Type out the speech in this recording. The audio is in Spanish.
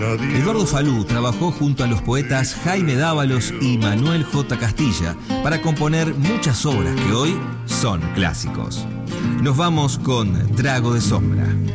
Eduardo Falú trabajó junto a los poetas Jaime Dávalos y Manuel J. Castilla para componer muchas obras que hoy son clásicos. Nos vamos con Trago de Sombra.